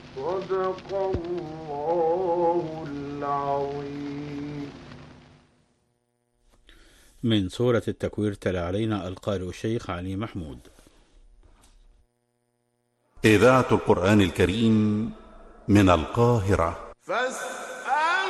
صدق الله العظيم. من سورة التكوير تلا علينا القارئ الشيخ علي محمود. إذاعة القرآن الكريم من القاهرة.